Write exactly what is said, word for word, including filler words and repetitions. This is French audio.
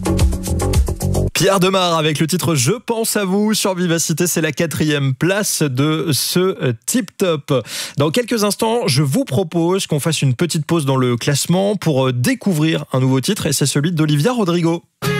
Pierre Demar avec le titre Je pense à vous sur Vivacité, c'est la quatrième place de ce Tip Top. Dans quelques instants, je vous propose qu'on fasse une petite pause dans le classement pour découvrir un nouveau titre et c'est celui d'Olivia Rodrigo.